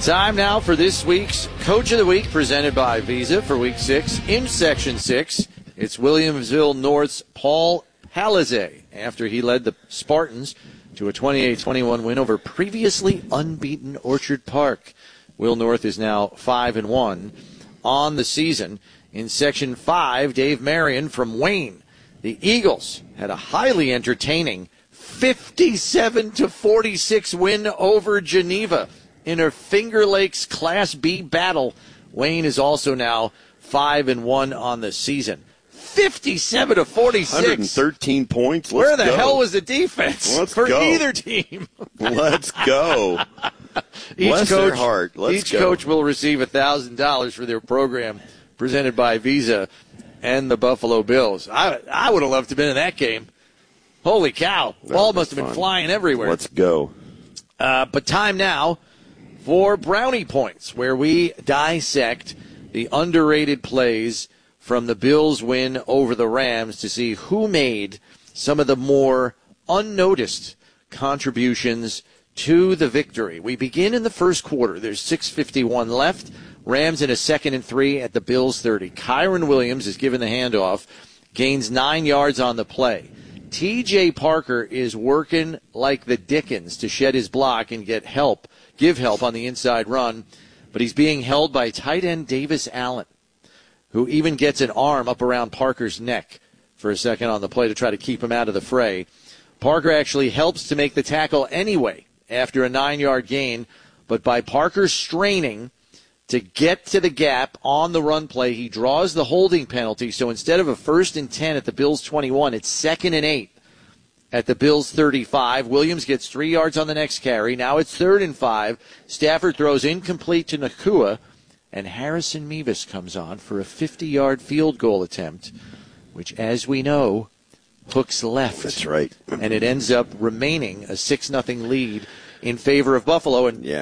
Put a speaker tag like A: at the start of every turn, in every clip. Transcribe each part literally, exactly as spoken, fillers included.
A: Time now for this week's Coach of the Week, presented by Visa for Week six. In Section six, it's Williamsville North's Paul Palizé, after he led the Spartans to a twenty-eight twenty-one win over previously unbeaten Orchard Park. Will North is now five and one on the season. In Section five, Dave Marion from Wayne. The Eagles had a highly entertaining fifty-seven to forty-six win over Geneva in a Finger Lakes Class B battle. Wayne is also now five and one on the season. fifty-seven to forty-six.
B: one hundred thirteen points. Let's
A: Where the
B: go.
A: hell was the defense
B: Let's
A: for
B: go.
A: either team?
B: Let's go.
A: Each
B: Bless
A: coach,
B: their heart. Let's
A: each
B: go.
A: coach will receive one thousand dollars for their program presented by Visa and the Buffalo Bills. I I would have loved to have been in that game. Holy cow.
B: That
A: Ball
B: was
A: must have been
B: fun.
A: flying everywhere.
B: Let's go.
A: Uh, but time now for Brownie Points, where we dissect the underrated plays from the Bills' win over the Rams to see who made some of the more unnoticed contributions to the victory. We begin in the first quarter. There's six fifty-one left. Rams in a second and three at the Bills' thirty. Kyron Williams is given the handoff, gains nine yards on the play. T J Parker is working like the Dickens to shed his block and get help, give help on the inside run, but he's being held by tight end Davis Allen, who even gets an arm up around Parker's neck for a second on the play to try to keep him out of the fray. Parker actually helps to make the tackle anyway after a nine-yard gain, but by Parker straining to get to the gap on the run play, he draws the holding penalty. So instead of a first and ten at the Bills' twenty-one, it's second and eight at the Bills' thirty-five. Williams gets three yards on the next carry. Now it's third and five. Stafford throws incomplete to Nakua, and Harrison Mevis comes on for a fifty-yard field goal attempt, which, as we know, hooks left.
B: That's right.
A: And it ends up remaining a six nothing lead in favor of Buffalo. And
B: Yeah.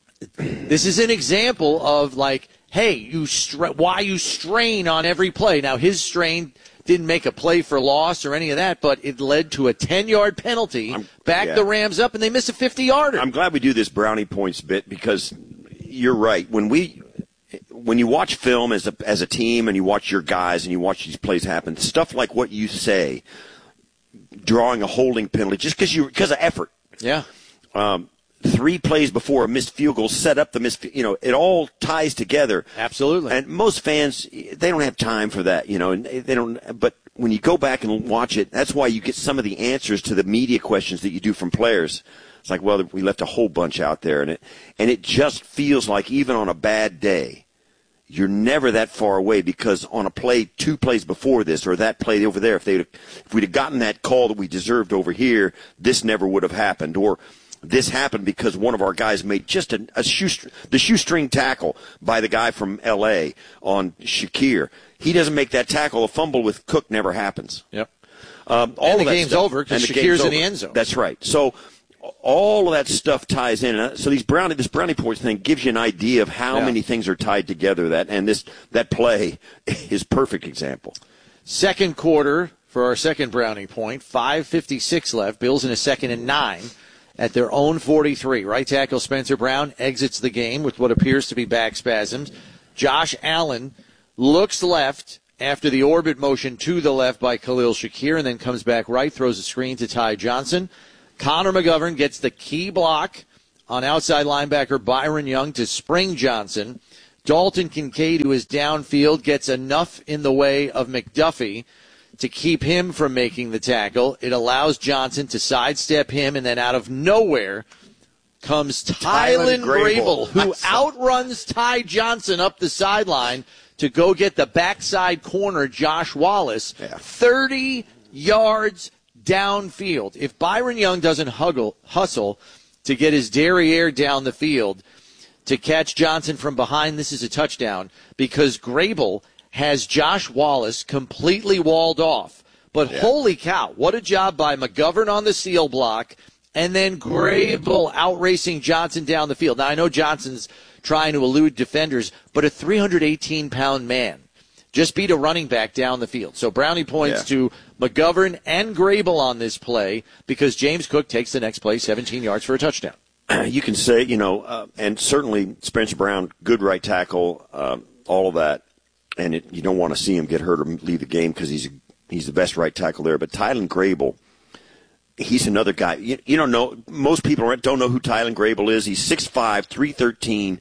A: this is an example of, like, hey, you stra- why you strain on every play. Now, his strain didn't make a play for loss or any of that, but it led to a ten-yard penalty,
B: I'm-
A: back
B: yeah.
A: the Rams up, and they miss a fifty-yarder.
B: I'm glad we do this brownie points bit because you're right. When we when you watch film as a as a team and you watch your guys and you watch these plays happen, stuff like what you say, drawing a holding penalty just because you because of effort.
A: Yeah.
B: Um, three plays before a missed field goal set up the missed, you know, it all ties together.
A: Absolutely.
B: And most fans, they don't have time for that, you know, and they don't, but when you go back and watch it, that's why you get some of the answers to the media questions that you do from players. It's like, well, we left a whole bunch out there, and it, and it just feels like even on a bad day, you're never that far away because on a play, two plays before this or that play over there, if they if we'd have gotten that call that we deserved over here, this never would have happened. Or this happened because one of our guys made just a, a shoestring, the shoestring tackle by the guy from L A on Shakir. He doesn't make that tackle. A fumble with Cook never happens.
A: Yep.
B: Um, all
A: And
B: of
A: the
B: that
A: game's
B: stuff-
A: over 'cause
B: and the
A: Shakir's
B: game's
A: in the
B: over.
A: end zone.
B: That's right. So all of that stuff ties in. And so these brownie, this brownie points thing gives you an idea of how
A: Yeah.
B: many things are tied together. That and this that play is perfect example.
A: Second quarter for our second brownie point. five fifty-six left. Bills in a second and nine at their own forty-three. Right tackle Spencer Brown exits the game with what appears to be back spasms. Josh Allen looks left after the orbit motion to the left by Khalil Shakir and then comes back right, throws a screen to Ty Johnson. Connor McGovern gets the key block on outside linebacker Byron Young to spring Johnson. Dalton Kincaid, who is downfield, gets enough in the way of McDuffie to keep him from making the tackle. It allows Johnson to sidestep him, and then out of nowhere comes Tylen
B: Tylen
A: Grable,
B: Grable.
A: who outruns Ty Johnson up the sideline to go get the backside corner, Josh Wallace,
B: Yeah.
A: thirty yards downfield. If Byron Young doesn't huggle, hustle to get his derriere down the field to catch Johnson from behind, this is a touchdown because Grable has Josh Wallace completely walled off. But
B: Yeah.
A: holy cow, what a job by McGovern on the seal block, and then Grable outracing Johnson down the field. Now, I know Johnson's trying to elude defenders, but a three hundred eighteen pound man just beat a running back down the field. So brownie points
B: Yeah.
A: to McGovern and Grable on this play because James Cook takes the next play seventeen yards for a touchdown.
B: you can say, you know, uh, and certainly Spencer Brown, good right tackle, uh, all of that. And it, you don't want to see him get hurt or leave the game because he's he's the best right tackle there. But Tylan Grable, he's another guy. You, you don't know. Most people don't know who Tylan Grable is. He's six five, three thirteen,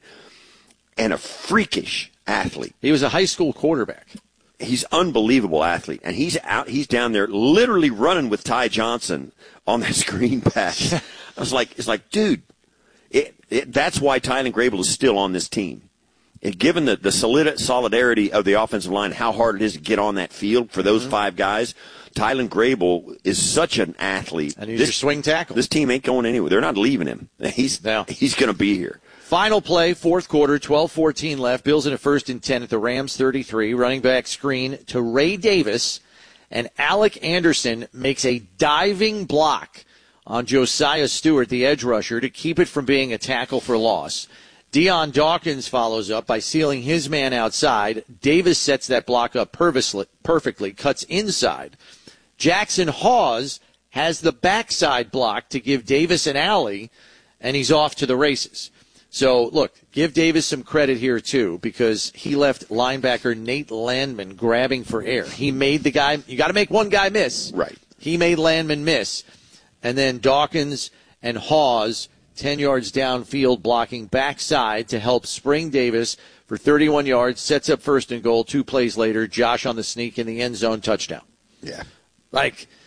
B: and a freakish athlete.
A: He was a high school quarterback.
B: He's unbelievable athlete, and he's out. He's down there literally running with Ty Johnson on that screen pass. I was like, it's like, dude, it, it, that's why Tylan Grable is still on this team. And given the, the solid, solidarity of the offensive line, how hard it is to get on that field for those mm-hmm. five guys, Tylan Grable is such an athlete.
A: And he's
B: this,
A: your swing tackle.
B: This team ain't going anywhere. They're not leaving him. He's
A: no.
B: he's going to be here.
A: Final play, fourth quarter, twelve fourteen left. Bills in a first and ten at the Rams thirty-three. Running back screen to Ray Davis, and Alec Anderson makes a diving block on Josiah Stewart, the edge rusher, to keep it from being a tackle for loss. Dion Dawkins follows up by sealing his man outside. Davis sets that block up perfectly, cuts inside. Jackson Hawes has the backside block to give Davis an alley, and he's off to the races. So, look, give Davis some credit here, too, because he left linebacker Nate Landman grabbing for air. He made the guy – you got to make one guy miss.
B: Right.
A: He made Landman miss. And then Dawkins and Hawes, ten yards downfield, blocking backside to help spring Davis for thirty-one yards, sets up first and goal. Two plays later, Josh on the sneak in the end zone, touchdown.
B: Yeah.
A: Like –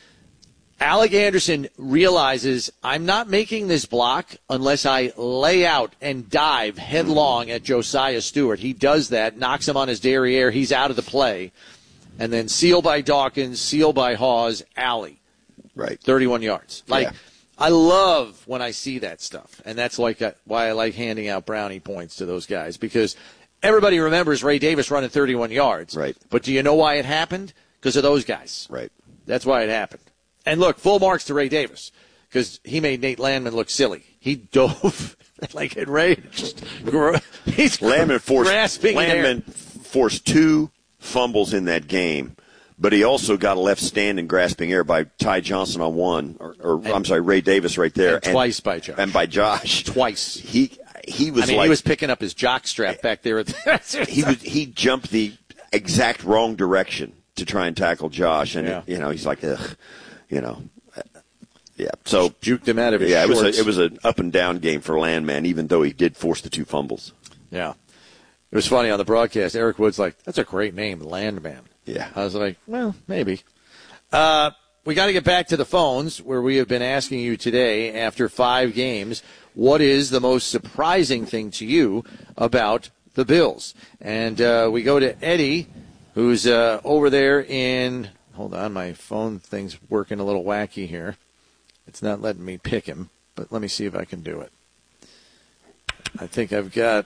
A: Alec Anderson realizes I'm not making this block unless I lay out and dive headlong at Josiah Stewart. He does that, knocks him on his derriere. He's out of the play. And then seal by Dawkins, seal by Hawes, alley.
B: Right.
A: thirty-one yards. Like,
B: yeah.
A: I love when I see that stuff. And that's like a, why I like handing out brownie points to those guys, because everybody remembers Ray Davis running thirty-one yards.
B: Right.
A: But do you know why it happened? Because of those guys.
B: Right.
A: That's why it happened. And look, full marks to Ray Davis, because he made Nate Landman look silly. He dove like at Ray. Just, he's
B: Landman forced,
A: grasping
B: Landman forced two fumbles in that game, but he also got left standing grasping air by Ty Johnson on one, or, or and, I'm sorry, Ray Davis right there.
A: And, and twice by Josh.
B: And by Josh.
A: Twice.
B: He he was
A: I mean,
B: like,
A: he was picking up his jock strap back there. At the,
B: he was he jumped the exact wrong direction to try and tackle Josh, and
A: yeah.
B: you know he's like, ugh. You know, yeah. So
A: juked him out of his
B: yeah.
A: shorts.
B: It was a, it was an up and down game for Landman, even though he did force the two fumbles.
A: Yeah, it was funny on the broadcast. Eric Wood's like, "That's a great name, Landman."
B: Yeah,
A: I was like, "Well, maybe." Uh, we got to get back to the phones, where we have been asking you today, after five games, what is the most surprising thing to you about the Bills? And uh, we go to Eddie, who's uh, over there in. Hold on, my phone thing's working a little wacky here. It's not letting me pick him, but let me see if I can do it. I think I've got...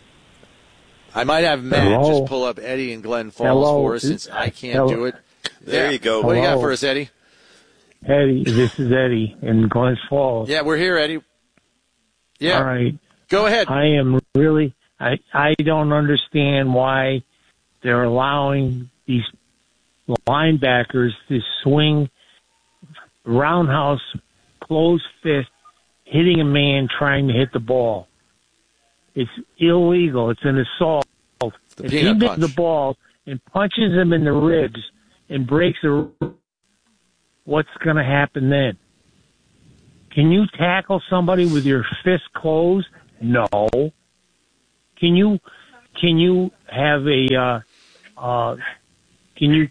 A: I might have Matt
C: Hello.
A: just pull up Eddie and Glen Falls
C: Hello.
A: for us, since I can't
C: Hello.
A: do it.
B: There
A: yeah.
B: you go.
A: What do you got
C: Hello.
A: for us, Eddie?
C: Eddie, this is Eddie in Glens Falls.
A: Yeah, we're here, Eddie. Yeah.
C: All right.
A: Go ahead.
C: I am really, I, I don't understand why they're allowing these linebackers to swing roundhouse, closed fist, hitting a man trying to hit the ball. It's illegal. It's an assault.
A: The
C: if he
A: peanut
C: hits
A: punch.
C: the ball and punches him in the ribs and breaks a, what's going to happen then? Can you tackle somebody with your fist closed? No. Can you? Can you have a? Uh, uh, can you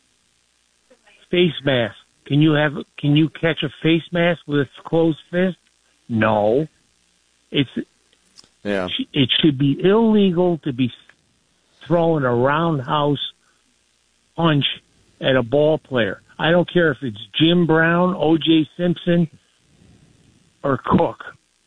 C: face mask? Can you have? Can you catch a face mask with a closed fist? No. It's.
A: Yeah.
C: It should be illegal to be throwing a roundhouse punch at a ball player. I don't care if it's Jim Brown, O J Simpson, or Cook.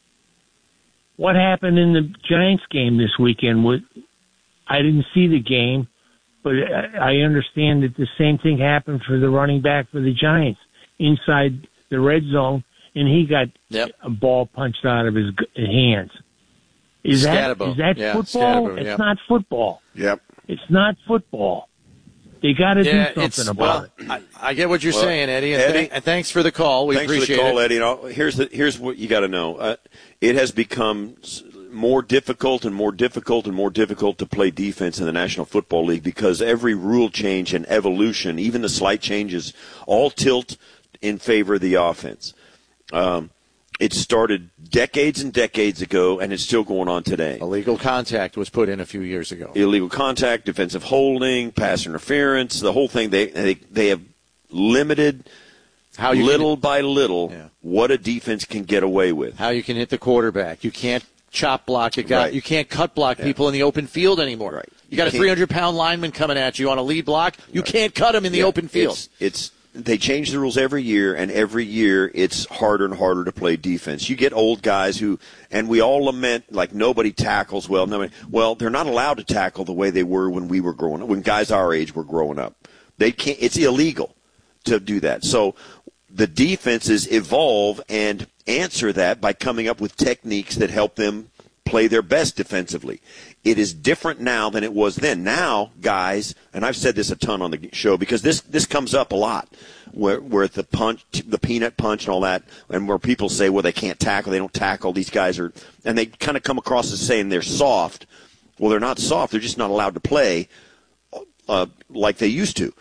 C: What happened in the Giants game this weekend? With, I didn't see the game, but I understand that the same thing happened for the running back for the Giants inside the red zone, and he got
A: yep.
C: a ball punched out of his hands. Is that, is that
A: yeah,
C: football?
A: Scatterbo,
C: it's
A: yeah.
C: not football.
B: Yep.
C: It's not football. They got to
A: Yeah,
C: do
A: it's,
C: something
A: well,
C: about it.
A: I, I get what you're
B: Well,
A: saying, Eddie, and,
B: Eddie,
A: th- and thanks for the call. We
B: Thanks
A: appreciate
B: for the call,
A: it.
B: Eddie. You know, here's the here's what you got to know. Uh, it has become more difficult and more difficult and more difficult to play defense in the National Football League because every rule change and evolution, even the slight changes, all tilt in favor of the offense. Um, it started decades and decades ago, and it's still going on today.
A: Illegal contact was put in a few years ago.
B: Illegal contact, defensive holding, pass interference, the whole thing. They they, they have limited
A: How you
B: little
A: can,
B: by little
A: Yeah.
B: what a defense can get away with.
A: how you can hit the quarterback. You can't chop block a guy.
B: Right.
A: You can't cut block
B: Yeah.
A: people in the open field anymore.
B: Right.
A: You got
B: You
A: a
B: can't-
A: three hundred pound lineman coming at you on a lead block. You
B: Right.
A: can't cut him in the
B: Yeah,
A: open field.
B: It's, it's they change the rules every year, and every year it's harder and harder to play defense. You get old guys who, and we all lament like nobody tackles well. Nobody, well, they're not allowed to tackle the way they were when we were growing up. When guys our age were growing up, they can't. It's illegal to do that. So the defenses evolve and answer that by coming up with techniques that help them play their best defensively. It is different now than it was then. Now, guys, and I've said this a ton on the show because this this comes up a lot, where where the punch, the peanut punch, and all that, and where people say, well, they can't tackle, they don't tackle. These guys are, and they kind of come across as saying they're soft. Well, they're not soft. They're just not allowed to play uh, like they used to.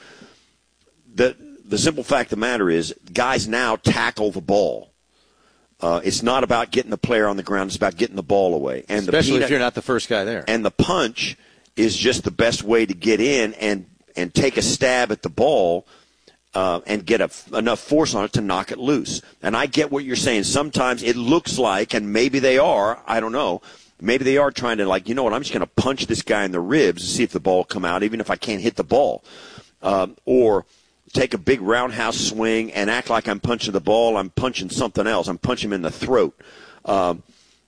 B: The the simple fact of the matter is, guys now tackle the ball. Uh, it's not about getting the player on the ground. It's about getting the ball away. And
A: Especially
B: the peanut,
A: if you're not the first guy there.
B: And the punch is just the best way to get in and, and take a stab at the ball uh, and get a, enough force on it to knock it loose. And I get what you're saying. Sometimes it looks like, and maybe they are, I don't know, maybe they are trying to, like, you know what, I'm just going to punch this guy in the ribs and see if the ball come out, even if I can't hit the ball. Um, or take a big roundhouse swing and act like I'm punching the ball. I'm punching something else. I'm punching him in the throat. Um,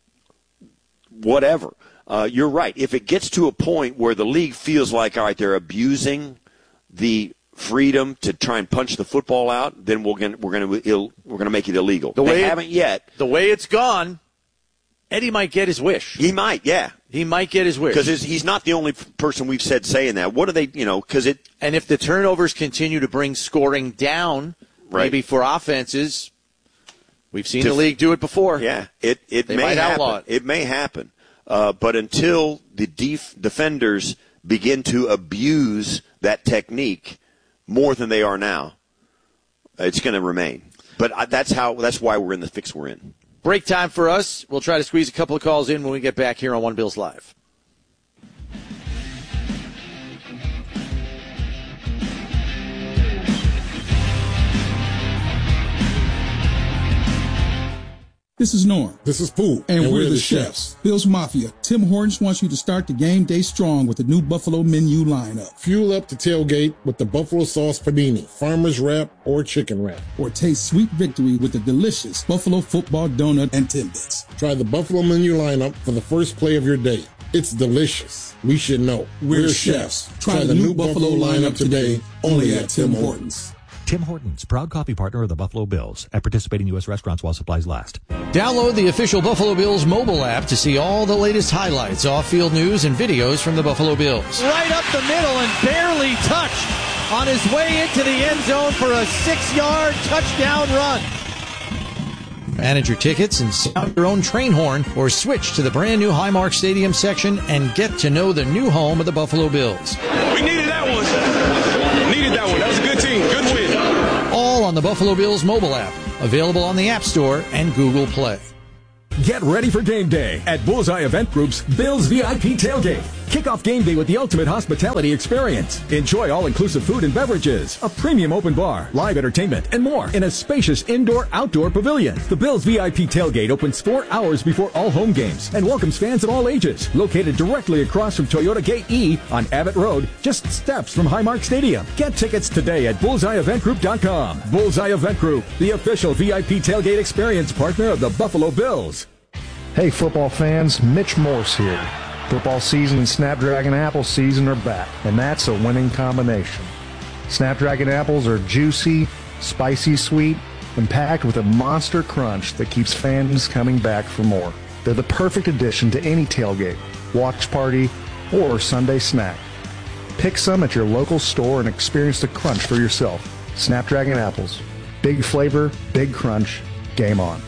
B: whatever. Uh, you're right. If it gets to a point where the league feels like, all right, they're abusing the freedom to try and punch the football out, then we're going we're going to we're going to make it illegal.
A: The
B: they
A: way it-
B: haven't yet.
A: The way it's gone, Eddie might get his wish.
B: He might, yeah,
A: He might get his wish.
B: because he's not the only person we've said saying that. What do they, you know? Because it.
A: And if the turnovers continue to bring scoring down,
B: Right.
A: maybe for offenses, we've seen
B: Def-
A: the league do it before.
B: Yeah, it, it
A: They
B: may
A: might
B: happen.
A: outlaw it.
B: It may happen. Uh, but until the def- defenders begin to abuse that technique more than they are now, it's going to remain. But I, that's how. That's why we're in the fix we're in.
A: Break time for us. We'll try to squeeze a couple of calls in when we get back here on One Bills Live.
D: This is Norm.
E: This is Pooh.
D: And, we're, the chefs. Bill's Mafia. Tim Hortons wants you to start the game day strong with the new Buffalo menu lineup.
E: Fuel up to tailgate with the Buffalo Sauce Panini, Farmer's Wrap, or Chicken Wrap.
D: Or taste sweet victory with the delicious Buffalo Football Donut and Timbits.
E: Try the Buffalo menu lineup for the first play of your day. It's delicious. We should know.
D: We're, chefs. Try, the, new Buffalo lineup today, only at Tim Hortons.
F: Tim Hortons, proud coffee partner of the Buffalo Bills, at participating U S restaurants while supplies last.
A: Download the official Buffalo Bills mobile app to see all the latest highlights, off-field news, and videos from the Buffalo Bills. Right up the middle and barely touched on his way into the end zone for a six-yard touchdown run. Manage your tickets and sound your own train horn, or switch to the brand-new Highmark Stadium section and get to know the new home of the Buffalo Bills.
G: We needed that one. Needed that one. That was a good team. Good win.
A: All on the Buffalo Bills mobile app, available on the App Store and Google Play.
H: Get ready for game day at Bullseye Event Group's Bills V I P Tailgate. Kick off game day with the ultimate hospitality experience. Enjoy all-inclusive food and beverages, a premium open bar, live entertainment, and more in a spacious indoor-outdoor pavilion. The Bills V I P Tailgate opens four hours before all home games and welcomes fans of all ages. Located directly across from Toyota Gate E on Abbott Road, just steps from Highmark Stadium. Get tickets today at bullseye event group dot com. Bullseye Event Group, the official V I P tailgate experience partner of the Buffalo Bills.
I: Hey football fans, Mitch Morse here. Football season and Snapdragon apple season are back, and that's a winning combination. Snapdragon apples are juicy, spicy sweet, and packed with a monster crunch that keeps fans coming back for more. They're the perfect addition to any tailgate, watch party, or Sunday snack. Pick some at your local store and experience the crunch for yourself. Snapdragon apples. Big flavor, big crunch. Game on.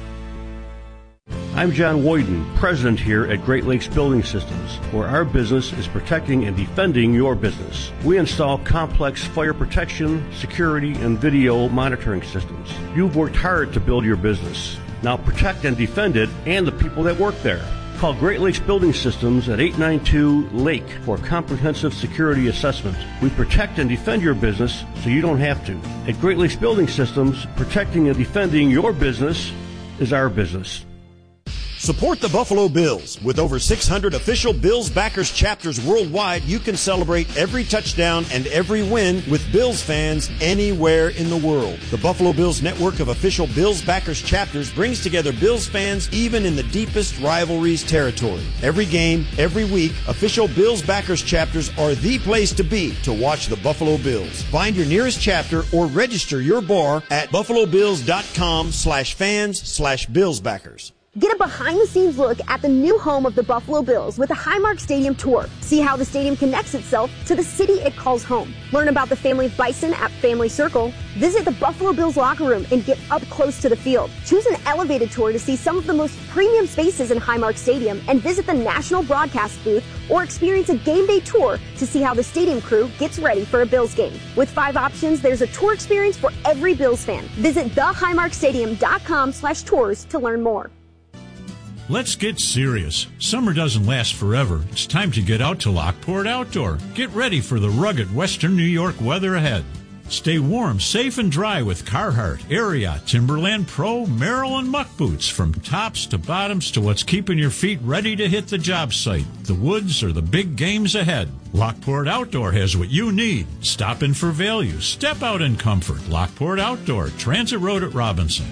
J: I'm John Woyden, president here at Great Lakes Building Systems, where our business is protecting and defending your business. We install complex fire protection, security, and video monitoring systems. You've worked hard to build your business. Now protect and defend it and the people that work there. Call Great Lakes Building Systems at eight nine two Lake for a comprehensive security assessment. We protect and defend your business so you don't have to. At Great Lakes Building Systems, protecting and defending your business is our business.
K: Support the Buffalo Bills. With over six hundred official Bills backers chapters worldwide, you can celebrate every touchdown and every win with Bills fans anywhere in the world. The Buffalo Bills network of official Bills backers chapters brings together Bills fans even in the deepest rivalries territory. Every game, every week, official Bills backers chapters are the place to be to watch the Buffalo Bills. Find your nearest chapter or register your bar at buffalobills.com slash fans slash Bills backers.
L: Get a behind-the-scenes look at the new home of the Buffalo Bills with the Highmark Stadium Tour. See how the stadium connects itself to the city it calls home. Learn about the family of Bison at Family Circle. Visit the Buffalo Bills locker room and get up close to the field. Choose an elevated tour to see some of the most premium spaces in Highmark Stadium and visit the national broadcast booth or experience a game day tour to see how the stadium crew gets ready for a Bills game. With five options, there's a tour experience for every Bills fan. Visit the highmark stadium dot com slash tours to learn more.
M: Let's get serious. Summer doesn't last forever. It's time to get out to Lockport Outdoor. Get ready for the rugged Western New York weather ahead. Stay warm, safe, and dry with Carhartt, Ariat, Timberland Pro, Merrill, and Muck boots. From tops to bottoms to what's keeping your feet ready to hit the job site, the woods, or the big games ahead. Lockport Outdoor has what you need. Stop in for value. Step out in comfort. Lockport Outdoor, Transit Road at Robinson.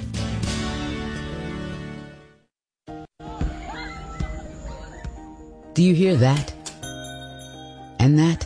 N: Do you hear that? And that?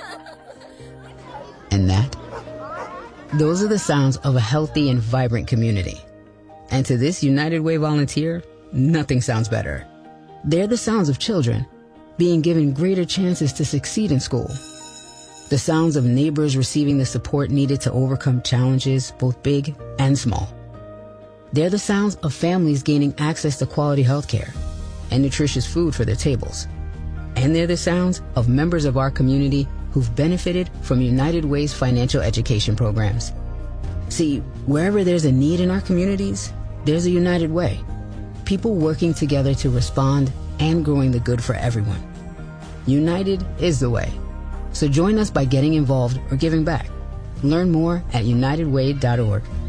N: And that? Those are the sounds of a healthy and vibrant community. And to this United Way volunteer, nothing sounds better. They're the sounds of children being given greater chances to succeed in school. The sounds of neighbors receiving the support needed to overcome challenges, both big and small. They're the sounds of families gaining access to quality health care and nutritious food for their tables. And they're the sounds of members of our community who've benefited from United Way's financial education programs. See, wherever there's a need in our communities, there's a United Way. People working together to respond and growing the good for everyone. United is the way. So join us by getting involved or giving back. Learn more at united way dot org.